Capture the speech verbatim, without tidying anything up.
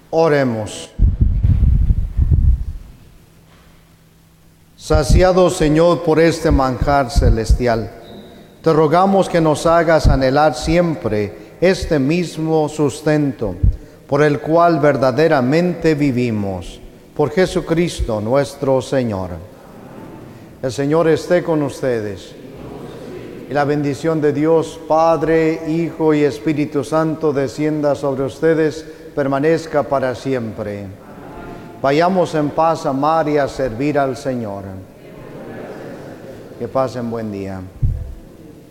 Oremos. Saciado, Señor, por este manjar celestial, te rogamos que nos hagas anhelar siempre este mismo sustento, por el cual verdaderamente vivimos. Por Jesucristo nuestro Señor. El Señor esté con ustedes. Y la bendición de Dios, Padre, Hijo y Espíritu Santo, descienda sobre ustedes, permanezca para siempre. Vayamos en paz a amar y a servir al Señor. Que pasen buen día.